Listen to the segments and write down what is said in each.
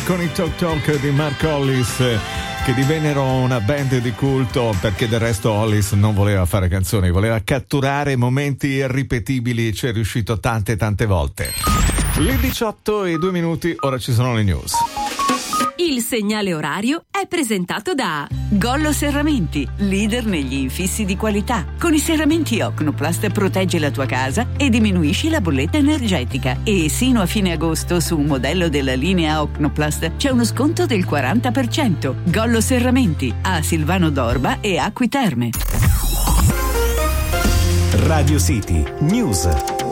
con i Talk Talk di Mark Hollis, che divennero una band di culto perché del resto Hollis non voleva fare canzoni, voleva catturare momenti irripetibili, ci è riuscito tante volte. Le 18:02, ora ci sono le news. Il segnale orario è presentato da Gollo Serramenti, leader negli infissi di qualità. Con i serramenti Ocnoplast proteggi la tua casa e diminuisci la bolletta energetica. E sino a fine agosto su un modello della linea Ocnoplast c'è uno sconto del 40%. Gollo Serramenti a Silvano d'Orba e Acqui Terme. Radio City News.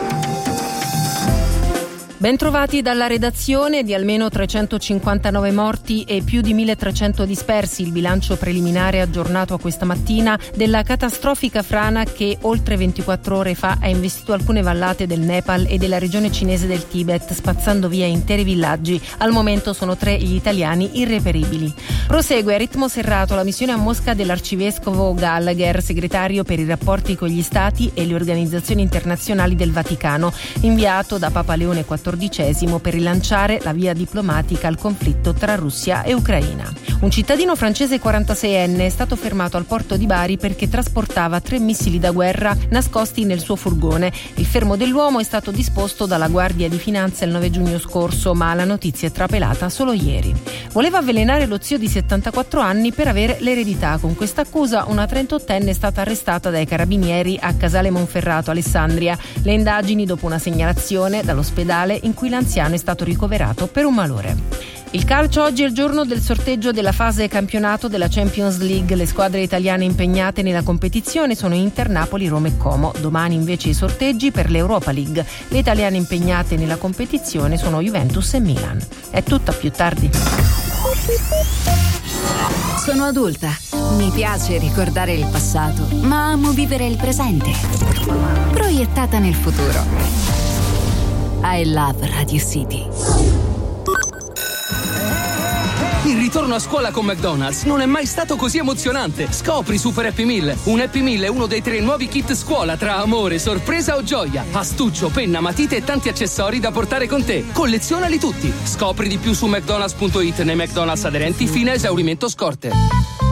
Bentrovati dalla redazione. Di almeno 359 morti e più di 1.300 dispersi il bilancio preliminare aggiornato a questa mattina della catastrofica frana che oltre 24 ore fa ha investito alcune vallate del Nepal e della regione cinese del Tibet, spazzando via interi villaggi. Al momento sono 3 gli italiani irreperibili. Prosegue a ritmo serrato la missione a Mosca dell'arcivescovo Gallagher, segretario per i rapporti con gli stati e le organizzazioni internazionali del Vaticano, inviato da Papa Leone XIV per rilanciare la via diplomatica al conflitto tra Russia e Ucraina. Un cittadino francese 46enne è stato fermato al porto di Bari perché trasportava 3 missili da guerra nascosti nel suo furgone. Il fermo dell'uomo è stato disposto dalla Guardia di Finanza il 9 giugno scorso, ma la notizia è trapelata solo ieri. Voleva avvelenare lo zio di 74 anni per avere l'eredità. Con questa accusa una 38enne è stata arrestata dai carabinieri a Casale Monferrato, Alessandria. Le indagini dopo una segnalazione dall'ospedale in cui l'anziano è stato ricoverato per un malore. Il calcio: oggi è il giorno del sorteggio della fase campionato della Champions League. Le squadre italiane impegnate nella competizione sono Inter, Napoli, Roma e Como. Domani invece i sorteggi per l'Europa League. Le italiane impegnate nella competizione sono Juventus e Milan. È tutto, a più tardi. Sono adulta. Mi piace ricordare il passato, ma amo vivere il presente. Proiettata nel futuro. I love Radio City. Il ritorno a scuola con McDonald's non è mai stato così emozionante. Scopri Super Happy Meal. Un Happy Meal è uno dei 3 nuovi kit scuola tra amore, sorpresa o gioia. Astuccio, penna, matite e tanti accessori da portare con te. Collezionali tutti. Scopri di più su McDonald's.it nei McDonald's aderenti fino a esaurimento scorte.